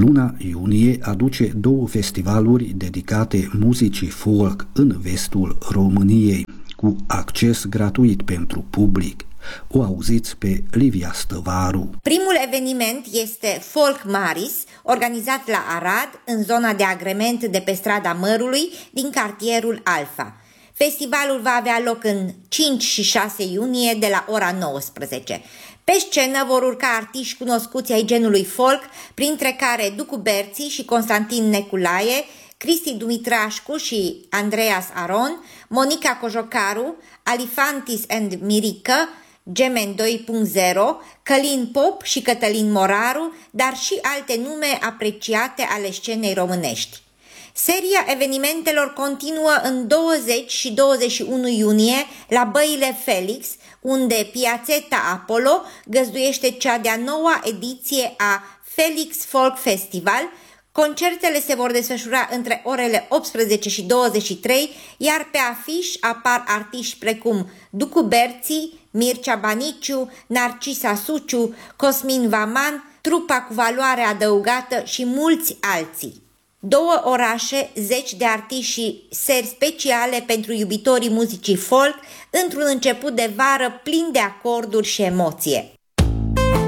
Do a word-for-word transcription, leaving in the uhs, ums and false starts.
Luna iunie aduce două festivaluri dedicate muzicii folk în vestul României, cu acces gratuit pentru public. O auziți pe Livia Stăvaru. Primul eveniment este Folk Maris, organizat la Arad, în zona de agrement de pe strada Mărului, din cartierul Alfa. Festivalul va avea loc în cinci și șase iunie de la ora nouăsprezece. Pe scenă vor urca artiști cunoscuți ai genului folk, printre care Ducu Berții și Constantin Neculaie, Cristi Dumitrașcu și Andreas Aron, Monica Cojocaru, Alifantis and Mirica, Gemen doi punct zero, Călin Pop și Cătălin Moraru, dar și alte nume apreciate ale scenei românești. Seria evenimentelor continuă în douăzeci și douăzeci și unu iunie la Băile Felix, unde Piațeta Apollo găzduiește cea de-a noua ediție a Felix Folk Festival. Concertele se vor desfășura între orele optsprezece și douăzeci și trei, iar pe afiș apar artiști precum Ducu Berții, Mircea Baniciu, Narcisa Suciu, Cosmin Vaman, trupa cu valoare adăugată și mulți alții. Două orașe, zeci de artiști și seri speciale pentru iubitorii muzicii folk, într-un început de vară plin de acorduri și emoție.